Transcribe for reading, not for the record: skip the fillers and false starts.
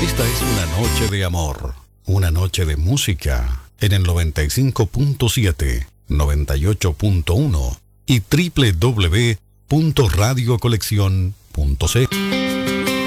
Esta es una noche de amor, una noche de música en el 95.7, 98.1 y www.radiocolección.c.